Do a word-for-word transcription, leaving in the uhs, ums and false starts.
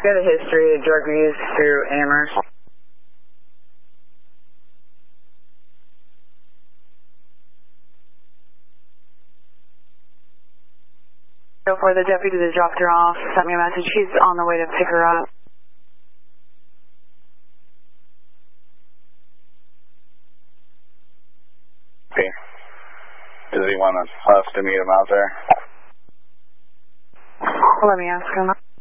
Got a history of drug use through Amherst. Go for the deputy that dropped her off. Sent me a message. She's on the way to pick her up. Okay. Does he want us to meet him out there? Let me ask him.